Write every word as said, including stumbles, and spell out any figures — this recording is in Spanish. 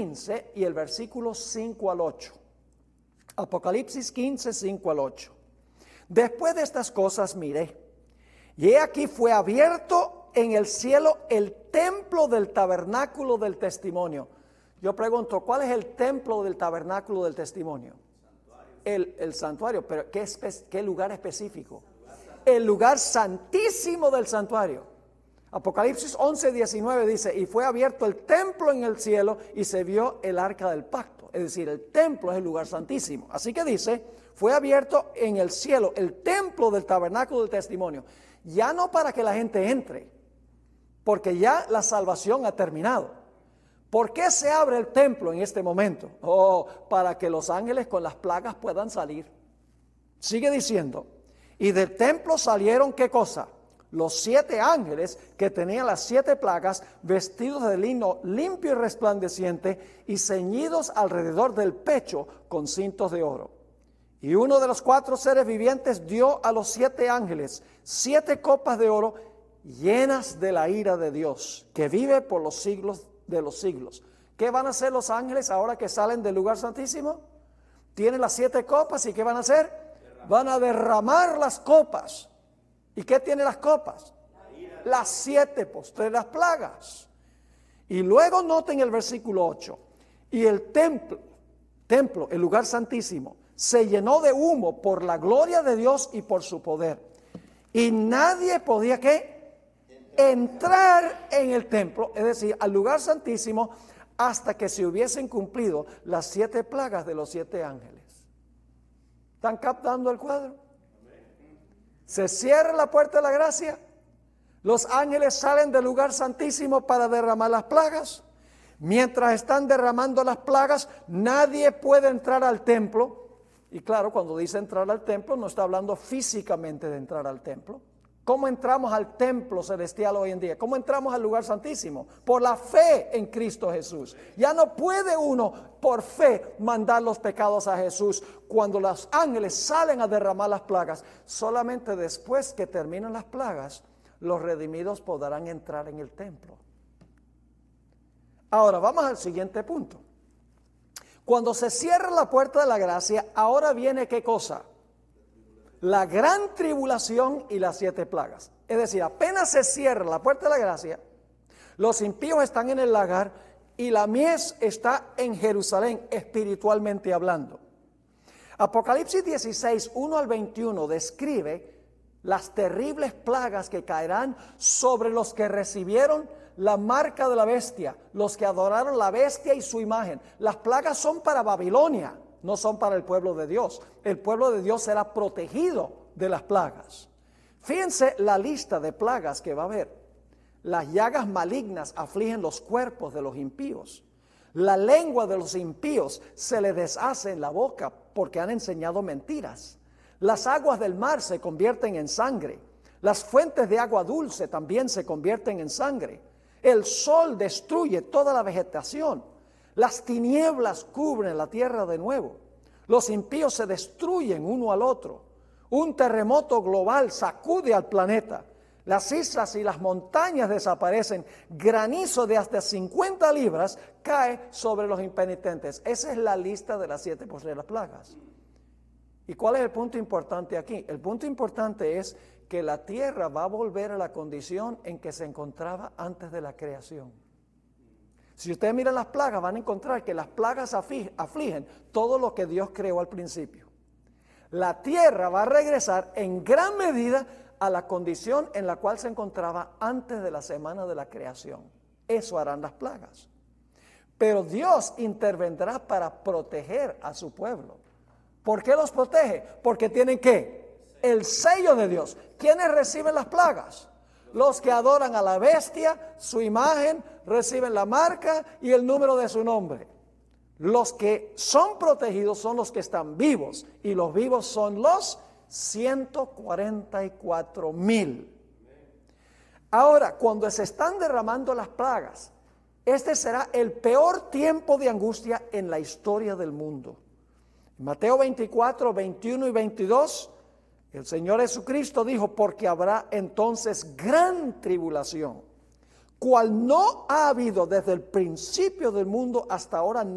quince y el versículo cinco al ocho. Apocalipsis quince, cinco al ocho. Después de estas cosas miré, y he aquí fue abierto en el cielo el templo del tabernáculo del testimonio. Yo pregunto, ¿cuál es el templo del tabernáculo del testimonio? El, el santuario, pero ¿qué, espe- ¿qué lugar específico? El lugar santísimo del santuario. Apocalipsis once, diecinueve dice, y fue abierto el templo en el cielo y se vio el arca del pacto. Es decir, el templo es el lugar santísimo. Así que dice, fue abierto en el cielo el templo del tabernáculo del testimonio. Ya no para que la gente entre, porque ya la salvación ha terminado. ¿Por qué se abre el templo en este momento? Oh, para que los ángeles con las plagas puedan salir. Sigue diciendo, y del templo salieron, ¿qué cosa? Los siete ángeles que tenían las siete plagas, vestidos de lino limpio y resplandeciente y ceñidos alrededor del pecho con cintos de oro. Y uno de los cuatro seres vivientes dio a los siete ángeles siete copas de oro llenas de la ira de Dios, que vive por los siglos de los siglos. ¿Qué van a hacer los ángeles ahora que salen del lugar santísimo? Tienen las siete copas y ¿qué van a hacer? Van a derramar las copas. ¿Y qué tienen las copas? Las siete postreras plagas. Y luego noten el versículo ocho. Y el templo, templo, el lugar santísimo, se llenó de humo por la gloria de Dios y por su poder. Y nadie podía, ¿qué? Entrar en el templo, es decir, al lugar santísimo, hasta que se hubiesen cumplido las siete plagas de los siete ángeles. ¿Están captando el cuadro? Se cierra la puerta de la gracia, los ángeles salen del lugar santísimo para derramar las plagas. Mientras están derramando las plagas, nadie puede entrar al templo. Y claro, cuando dice entrar al templo, no está hablando físicamente de entrar al templo. ¿Cómo entramos al templo celestial hoy en día? ¿Cómo entramos al lugar santísimo? Por la fe en Cristo Jesús. Ya no puede uno por fe mandar los pecados a Jesús cuando los ángeles salen a derramar las plagas. Solamente después que terminan las plagas, los redimidos podrán entrar en el templo. Ahora vamos al siguiente punto. Cuando se cierra la puerta de la gracia, ahora viene ¿qué cosa? La gran tribulación y las siete plagas. Es decir, apenas se cierra la puerta de la gracia, los impíos están en el lagar y la mies está en Jerusalén, espiritualmente hablando. Apocalipsis dieciséis, uno al veintiuno describe las terribles plagas que caerán sobre los que recibieron la marca de la bestia, los que adoraron la bestia y su imagen. Las plagas son para Babilonia, no son para el pueblo de Dios. El pueblo de Dios será protegido de las plagas. Fíjense la lista de plagas que va a haber. Las llagas malignas afligen los cuerpos de los impíos. La lengua de los impíos se le deshace en la boca porque han enseñado mentiras. Las aguas del mar se convierten en sangre. Las fuentes de agua dulce también se convierten en sangre. El sol destruye toda la vegetación. Las tinieblas cubren la tierra de nuevo. Los impíos se destruyen uno al otro. Un terremoto global sacude al planeta. Las islas y las montañas desaparecen. Granizo de hasta cincuenta libras cae sobre los impenitentes. Esa es la lista de las siete postreras plagas. ¿Y cuál es el punto importante aquí? El punto importante es que la tierra va a volver a la condición en que se encontraba antes de la creación. Si ustedes miran las plagas, van a encontrar que las plagas afligen todo lo que Dios creó al principio. La tierra va a regresar en gran medida a la condición en la cual se encontraba antes de la semana de la creación. Eso harán las plagas. Pero Dios intervendrá para proteger a su pueblo. ¿Por qué los protege? Porque tienen ¿qué? El sello de Dios. ¿Quiénes reciben las plagas? Los que adoran a la bestia, su imagen, reciben la marca y el número de su nombre. Los que son protegidos son los que están vivos, y los vivos son los ciento cuarenta y cuatro mil. Ahora, cuando se están derramando las plagas, este será el peor tiempo de angustia en la historia del mundo. Mateo veinticuatro, veintiuno y veintidós, el Señor Jesucristo dijo, porque habrá entonces gran tribulación, cual no ha habido desde el principio del mundo hasta ahora